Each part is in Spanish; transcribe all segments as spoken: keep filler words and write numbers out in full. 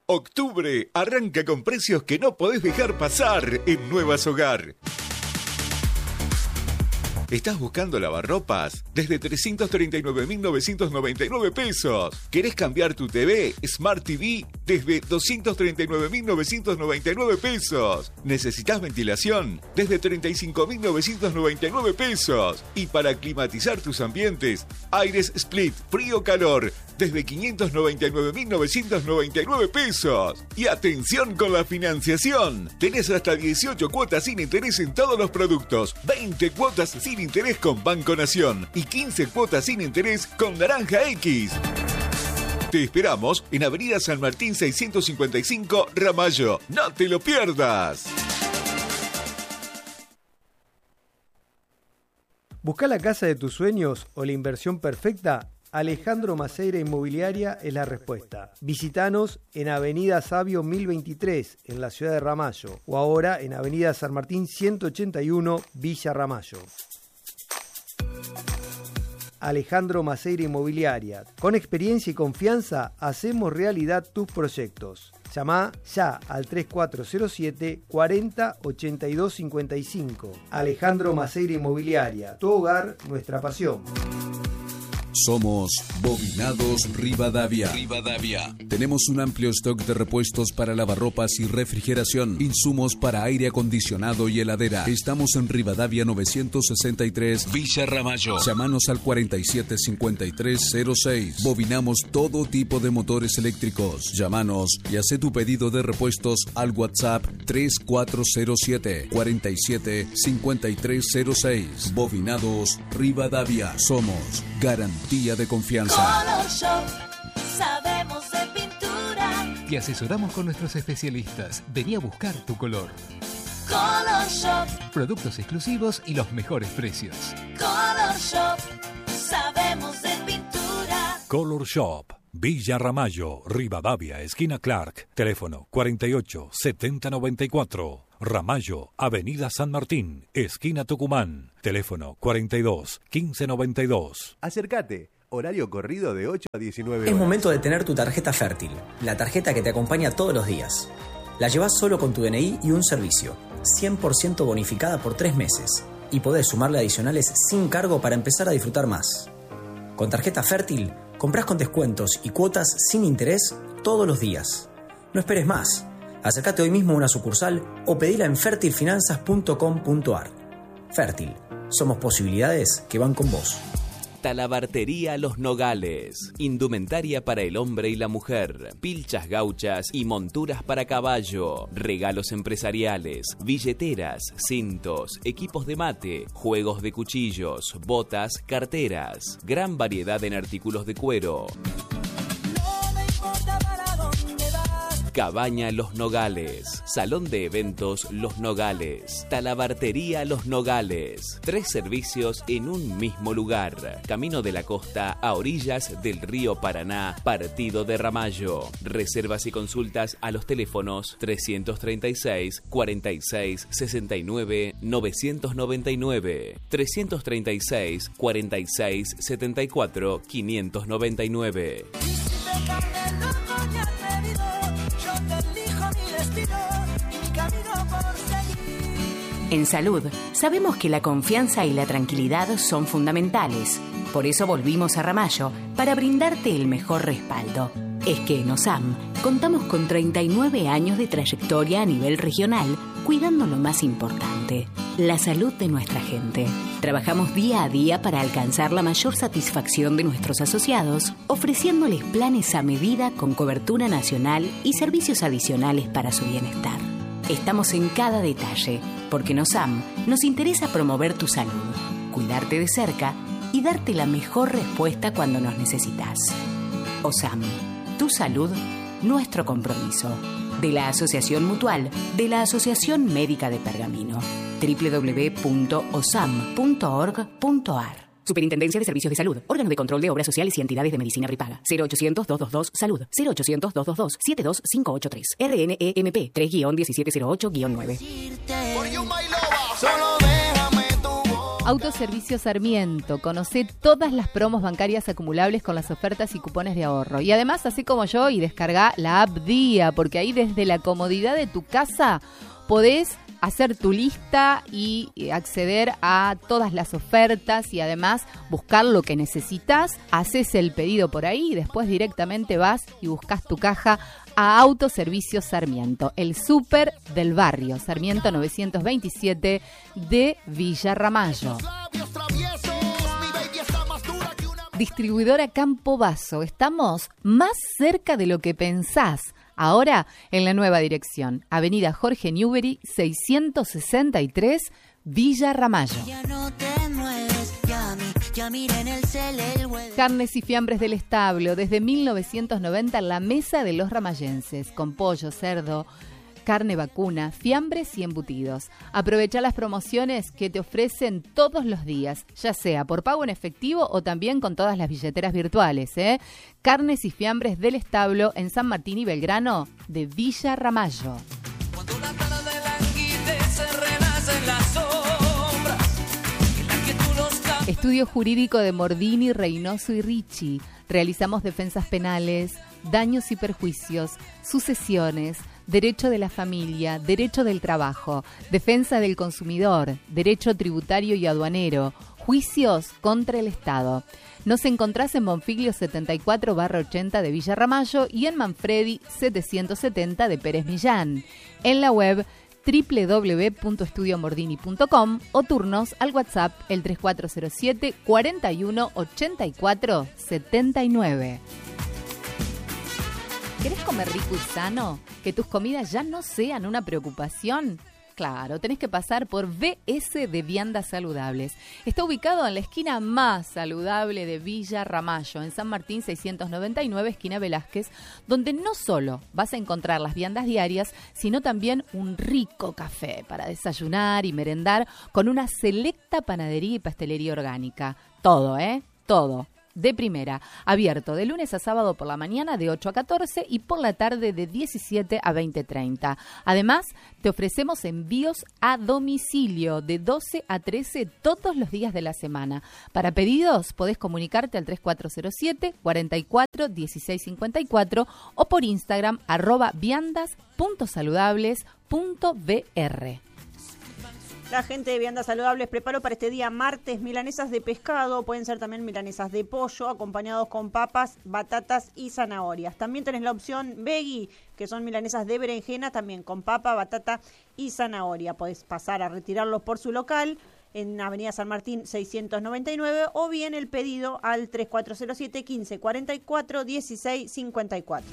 Octubre arranca con precios que no podés dejar pasar en Nuevas Hogar. ¿Estás buscando lavarropas? Desde trescientos treinta y nueve mil novecientos noventa y nueve pesos. ¿Querés cambiar tu T V, Smart T V? Desde doscientos treinta y nueve mil novecientos noventa y nueve pesos. ¿Necesitas ventilación? Desde treinta y cinco mil novecientos noventa y nueve pesos. Y para climatizar tus ambientes, aires split, frío-calor, desde quinientos noventa y nueve mil novecientos noventa y nueve pesos. Y atención con la financiación. Tenés hasta dieciocho cuotas sin interés en todos los productos, veinte cuotas sin interés con Banco Nación y quince cuotas sin interés con Naranja X. Te esperamos en Avenida San Martín seiscientos cincuenta y cinco, Ramallo. ¡No te lo pierdas! ¿Buscá la casa de tus sueños o la inversión perfecta? Alejandro Maceira Inmobiliaria es la respuesta. Visítanos en Avenida Sabio mil veintitrés, en la ciudad de Ramallo, o ahora en Avenida San Martín ciento ochenta y uno, Villa Ramallo. Alejandro Maceira Inmobiliaria. Con experiencia y confianza, hacemos realidad tus proyectos. Llama ya al tres cuatro cero siete, cuarenta, ochenta y dos cincuenta y cinco. Alejandro Maceira Inmobiliaria. Tu hogar, nuestra pasión. Somos Bobinados Rivadavia. Rivadavia. Tenemos un amplio stock de repuestos para lavarropas y refrigeración, insumos para aire acondicionado y heladera. Estamos en Rivadavia novecientos sesenta y tres, Villa Ramallo. Llámanos al cuarenta y siete cincuenta y tres cero seis. Bobinamos todo tipo de motores eléctricos. Llámanos y haz tu pedido de repuestos al WhatsApp tres cuatro cero siete, cuarenta y siete cincuenta y tres cero seis. Bobinados Rivadavia. Somos garantía de confianza. Color Shop, sabemos de pintura. Te asesoramos con nuestros especialistas. Vení a buscar tu color. Color Shop. Productos exclusivos y los mejores precios. Color Shop, sabemos de pintura. Color Shop, Villa Ramallo, Rivadavia, esquina Clark. Teléfono cuarenta y ocho, setenta noventa y cuatro. Ramallo, Avenida San Martín, esquina Tucumán. Teléfono cuarenta y dos, quince noventa y dos. Acércate. Horario corrido de ocho a diecinueve horas. Es momento de tener tu tarjeta Fértil, la tarjeta que te acompaña todos los días. La llevas solo con tu D N I y un servicio, cien por ciento bonificada por tres meses. Y podés sumarle adicionales sin cargo para empezar a disfrutar más. Con tarjeta Fértil, comprás con descuentos y cuotas sin interés todos los días. No esperes más. Acércate hoy mismo a una sucursal o pedila en fertil finanzas punto com punto a r. Fértil, somos posibilidades que van con vos. Talabartería Los Nogales. Indumentaria para el hombre y la mujer. Pilchas gauchas y monturas para caballo. Regalos empresariales. Billeteras, cintos, equipos de mate, juegos de cuchillos, botas, carteras. Gran variedad en artículos de cuero. Cabaña Los Nogales, Salón de Eventos Los Nogales, Talabartería Los Nogales, tres servicios en un mismo lugar. Camino de la Costa a orillas del río Paraná, partido de Ramallo. Reservas y consultas a los teléfonos trescientos treinta y seis, cuarenta y seis, sesenta y nueve, novecientos noventa y nueve, trescientos treinta y seis, cuarenta y seis, setenta y cuatro, quinientos noventa y nueve. En Salud, sabemos que la confianza y la tranquilidad son fundamentales. Por eso volvimos a Ramallo para brindarte el mejor respaldo. Es que en OSAM contamos con treinta y nueve años de trayectoria a nivel regional, cuidando lo más importante, la salud de nuestra gente. Trabajamos día a día para alcanzar la mayor satisfacción de nuestros asociados, ofreciéndoles planes a medida con cobertura nacional y servicios adicionales para su bienestar. Estamos en cada detalle, porque en OSAM nos interesa promover tu salud, cuidarte de cerca y darte la mejor respuesta cuando nos necesitas. OSAM, tu salud, nuestro compromiso. De la Asociación Mutual, de la Asociación Médica de Pergamino. doble u doble u doble u punto osam punto org punto a r. Superintendencia de Servicios de Salud. Órgano de Control de Obras Sociales y Entidades de Medicina Prepaga. cero ochocientos, doscientos veintidós, Salud. cero ochocientos, doscientos veintidós, setenta y dos cinco ochenta y tres. R N E M P tres guión diecisiete cero ocho guión nueve. Autoservicio Sarmiento. Conocé todas las promos bancarias acumulables con las ofertas y cupones de ahorro. Y además, así como yo, y descarga la app Día, porque ahí desde la comodidad de tu casa podés hacer tu lista y acceder a todas las ofertas y además buscar lo que necesitas. Haces el pedido por ahí y después directamente vas y buscas tu caja a Autoservicio Sarmiento, el súper del barrio, Sarmiento novecientos veintisiete de Villa Ramallo. Distribuidora Campo Basso, estamos más cerca de lo que pensás. Ahora en la nueva dirección, Avenida Jorge Newbery seiscientos sesenta y tres, Villa Ramallo. Carnes y fiambres del establo, desde mil novecientos noventa en la mesa de los ramallenses, con pollo, cerdo, carne vacuna, fiambres y embutidos. Aprovecha las promociones que te ofrecen todos los días, ya sea por pago en efectivo o también con todas las billeteras virtuales. ¿eh? Carnes y fiambres del establo en San Martín y Belgrano de Villa Ramallo. Cuando la tarde languide se renace en las sombras, en la que tú los cambias. Estudio Jurídico de Mordini, Reynoso y Ricci. Realizamos defensas penales, daños y perjuicios, sucesiones, derecho de la familia, derecho del trabajo, defensa del consumidor, derecho tributario y aduanero, juicios contra el Estado. Nos encontrás en Bonfiglio setenta y cuatro barra ochenta de Villa Ramallo y en Manfredi setecientos setenta de Pérez Millán. En la web doble u doble u doble u punto estudio mordini punto com o turnos al WhatsApp el tres cuatro cero siete, cuarenta y uno, ochenta y cuatro, setenta y nueve. ¿Querés comer rico y sano? ¿Que tus comidas ya no sean una preocupación? Claro, tenés que pasar por V S de Viandas Saludables. Está ubicado en la esquina más saludable de Villa Ramallo, en San Martín seiscientos noventa y nueve, esquina Velázquez, donde no solo vas a encontrar las viandas diarias, sino también un rico café para desayunar y merendar con una selecta panadería y pastelería orgánica. Todo, ¿eh? Todo. De primera, abierto de lunes a sábado por la mañana de ocho a catorce y por la tarde de diecisiete a veinte treinta. Además, te ofrecemos envíos a domicilio de doce a trece todos los días de la semana. Para pedidos, podés comunicarte al tres cuatro cero siete, cuarenta y cuatro, dieciséis cincuenta y cuatro o por Instagram arroba viandas punto saludables punto v r. La gente de Viandas Saludables preparó para este día martes milanesas de pescado, pueden ser también milanesas de pollo, acompañados con papas, batatas y zanahorias. También tenés la opción veggie, que son milanesas de berenjena, también con papa, batata y zanahoria. Podés pasar a retirarlos por su local en Avenida San Martín seiscientos noventa y nueve o bien el pedido al tres cuatro cero siete, quince, cuarenta y cuatro, dieciséis cincuenta y cuatro.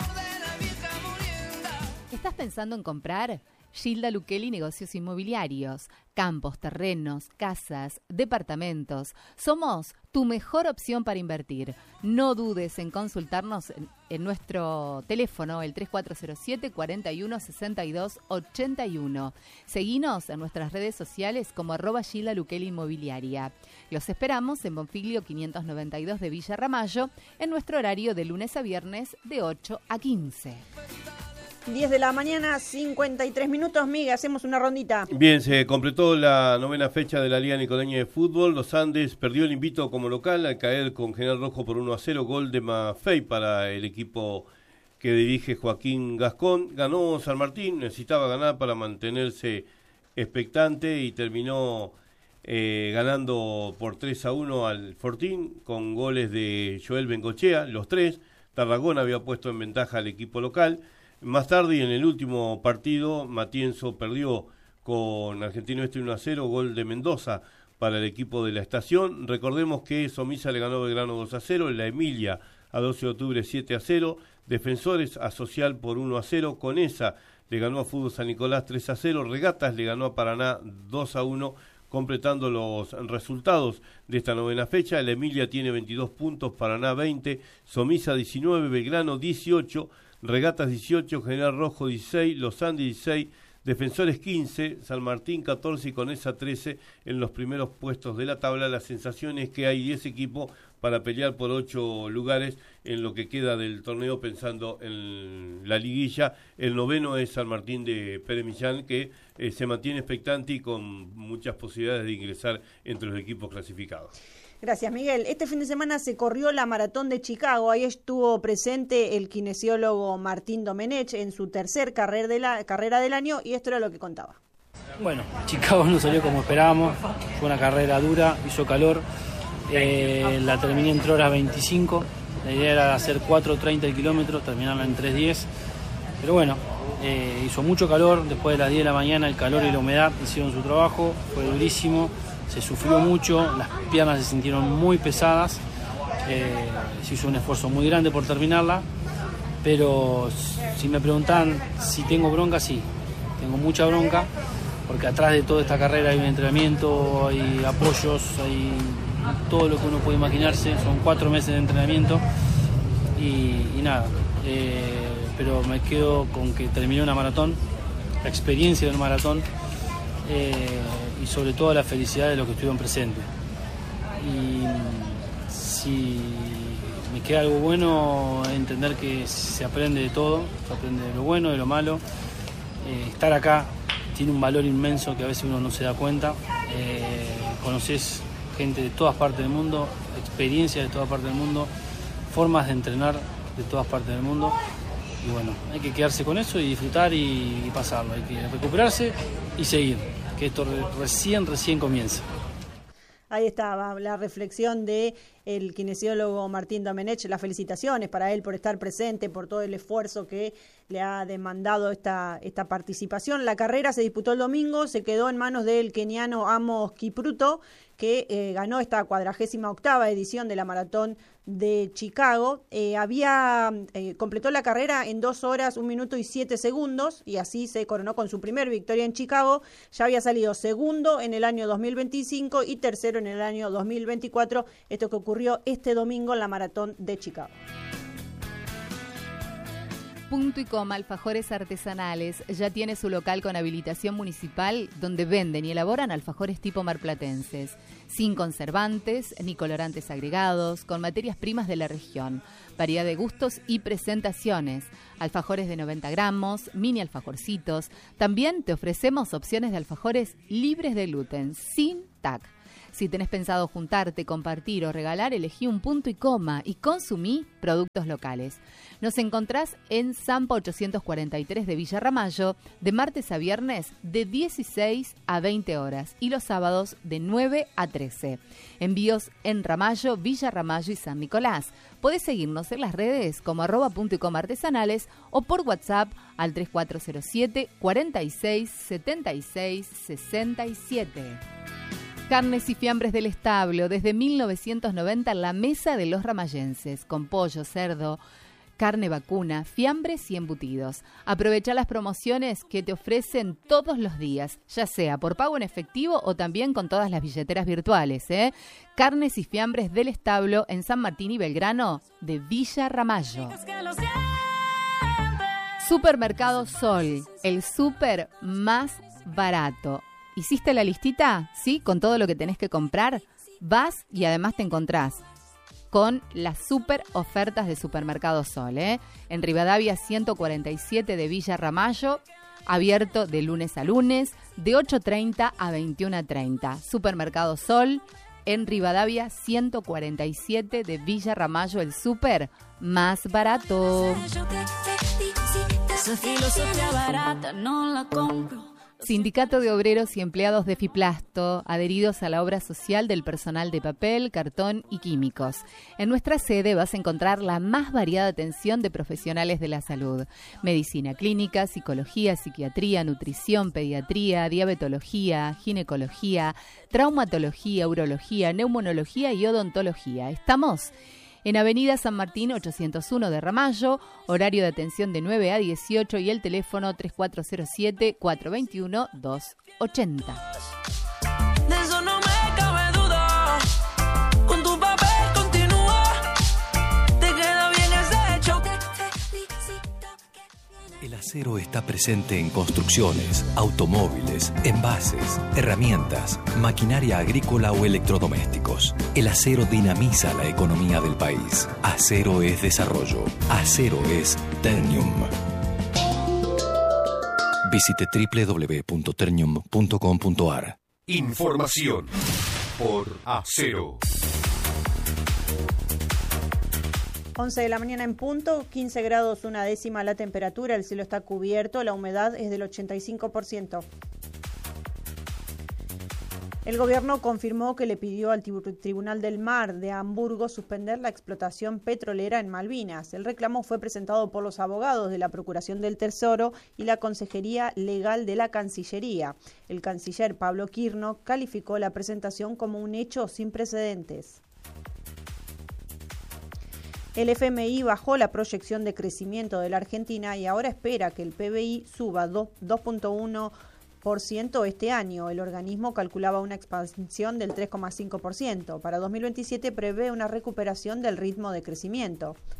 ¿Estás pensando en comprar? Gilda Luquelli Negocios Inmobiliarios, campos, terrenos, casas, departamentos. Somos tu mejor opción para invertir. No dudes en consultarnos en, en nuestro teléfono, el tres cuatro cero siete, cuarenta y uno, sesenta y dos, ochenta y uno. Seguinos en nuestras redes sociales como arroba Gilda Luquelli Inmobiliaria. Los esperamos en Bonfiglio quinientos noventa y dos de Villa Ramallo, en nuestro horario de lunes a viernes de ocho a quince. diez de la mañana, cincuenta y tres minutos, Miguel, hacemos una rondita. Bien, se completó la novena fecha de la Liga Nicoleña de Fútbol. Los Andes perdió el invito como local al caer con General Rojo por uno a cero, gol de Maffei para el equipo que dirige Joaquín Gascón. Ganó San Martín, necesitaba ganar para mantenerse expectante y terminó eh, ganando por tres a uno al Fortín con goles de Joel Bengochea, los tres. Tarragona había puesto en ventaja al equipo local. Más tarde, y en el último partido, Matienzo perdió con Argentino Este uno a cero, gol de Mendoza para el equipo de la estación. Recordemos que Somisa le ganó a Belgrano dos a cero, La Emilia a doce de octubre siete a cero, Defensores a Social por uno a cero, Conesa le ganó a Fútbol San Nicolás tres a cero, Regatas le ganó a Paraná dos a uno, completando los resultados de esta novena fecha. La Emilia tiene veintidós puntos, Paraná veinte, Somisa diecinueve, Belgrano dieciocho, Regatas dieciocho, General Rojo dieciséis, Los Andes dieciséis, Defensores quince, San Martín catorce y Conesa trece en los primeros puestos de la tabla. La sensación es que hay diez equipos para pelear por ocho lugares en lo que queda del torneo, pensando en la liguilla. El noveno es San Martín de Pérez Millán, que eh, se mantiene expectante y con muchas posibilidades de ingresar entre los equipos clasificados. Gracias, Miguel. Este fin de semana se corrió la Maratón de Chicago. Ahí estuvo presente el kinesiólogo Martín Domenech en su tercer carrera, de la, carrera del año, y esto era lo que contaba. Bueno, Chicago no salió como esperábamos. Fue una carrera dura, hizo calor. Eh, la terminé en tres horas veinticinco. La idea era hacer cuatro treinta el kilómetro, terminarla en tres diez. Pero bueno, eh, hizo mucho calor. Después de las diez de la mañana, el calor y la humedad hicieron su trabajo. Fue durísimo. Se sufrió mucho, las piernas se sintieron muy pesadas, eh, se hizo un esfuerzo muy grande por terminarla, pero si me preguntan si tengo bronca, sí, tengo mucha bronca, porque atrás de toda esta carrera hay un entrenamiento, hay apoyos, hay todo lo que uno puede imaginarse, son cuatro meses de entrenamiento y, y nada, eh, pero me quedo con que terminé una maratón, la experiencia del maratón, eh, y sobre todo la felicidad de los que estuvieron presentes. Y si me queda algo bueno, entender que se aprende de todo, se aprende de lo bueno, de lo malo. Eh, estar acá tiene un valor inmenso que a veces uno no se da cuenta. Eh, conoces gente de todas partes del mundo, experiencias de todas partes del mundo, formas de entrenar de todas partes del mundo. Y bueno, hay que quedarse con eso y disfrutar y, y pasarlo. Hay que recuperarse y seguir, que esto recién, recién comienza. Ahí estaba la reflexión de el kinesiólogo Martín Domenech. Las felicitaciones para él por estar presente, por todo el esfuerzo que le ha demandado esta, esta participación. La carrera se disputó el domingo, se quedó en manos del keniano Amos Kipruto, que eh, ganó esta cuadragésima octava edición de la Maratón de Chicago. Eh, había eh, completó la carrera en dos horas, un minuto y siete segundos, y así se coronó con su primer victoria en Chicago. Ya había salido segundo en el año dos mil veinticinco y tercero en el año dos mil veinticuatro, esto que ocurrió este domingo en la Maratón de Chicago. Punto y Coma Alfajores Artesanales ya tiene su local con habilitación municipal donde venden y elaboran alfajores tipo marplatenses, sin conservantes ni colorantes agregados, con materias primas de la región, variedad de gustos y presentaciones, alfajores de noventa gramos, mini alfajorcitos. También te ofrecemos opciones de alfajores libres de gluten, sin T A C. Si tenés pensado juntarte, compartir o regalar, elegí un Punto y Coma y consumí productos locales. Nos encontrás en Zampa ochocientos cuarenta y tres de Villa Ramallo, de martes a viernes de dieciséis a veinte horas y los sábados de nueve a trece. Envíos en Ramallo, Villa Ramallo y San Nicolás. Podés seguirnos en las redes como arroba Punto y Coma Artesanales o por WhatsApp al tres cuatro cero siete, cuarenta y seis, setenta y seis, sesenta y siete. Carnes y fiambres del establo, desde mil novecientos noventa en la mesa de los ramallenses, con pollo, cerdo, carne vacuna, fiambres y embutidos. Aprovecha las promociones que te ofrecen todos los días, ya sea por pago en efectivo o también con todas las billeteras virtuales. ¿eh? Carnes y fiambres del establo en San Martín y Belgrano de Villa Ramallo. Supermercado Sol, el súper más barato. ¿Hiciste la listita? ¿Sí? Con todo lo que tenés que comprar. Vas y además te encontrás con las super ofertas de Supermercado Sol. ¿eh? En Rivadavia ciento cuarenta y siete de Villa Ramallo, abierto de lunes a lunes, de ocho treinta a veintiuno treinta. Supermercado Sol, en Rivadavia ciento cuarenta y siete de Villa Ramallo, el súper más barato. Esa filosofía barata no la compro. Sindicato de Obreros y Empleados de Fiplasto, adheridos a la obra social del personal de papel, cartón y químicos. En nuestra sede vas a encontrar la más variada atención de profesionales de la salud. Medicina clínica, psicología, psiquiatría, nutrición, pediatría, diabetología, ginecología, traumatología, urología, neumonología y odontología. Estamos en Avenida San Martín ochocientos uno de Ramallo, horario de atención de nueve a dieciocho y el teléfono tres cuatro cero siete, cuatro dos uno, dos ocho cero. De eso no me cabe duda. Con tu papel continúa. Te queda bien ese hecho. El acero está presente en construcciones, automóviles, envases, herramientas, maquinaria agrícola o electrodomésticos. El acero dinamiza la economía del país. Acero es desarrollo. Acero es Ternium. Visite doble u doble u doble u punto ternium punto com punto a r. Información por Acero. once de la mañana en punto, quince grados una décima la temperatura, el cielo está cubierto, la humedad es del ochenta y cinco por ciento. El gobierno confirmó que le pidió al Tribunal del Mar de Hamburgo suspender la explotación petrolera en Malvinas. El reclamo fue presentado por los abogados de la Procuración del Tesoro y la Consejería Legal de la Cancillería. El canciller Pablo Quirno calificó la presentación como un hecho sin precedentes. El F M I bajó la proyección de crecimiento de la Argentina y ahora espera que el P B I suba dos punto uno por ciento este año. El organismo calculaba una expansión del tres coma cinco por ciento. Para dos mil veintisiete prevé una recuperación del ritmo de crecimiento.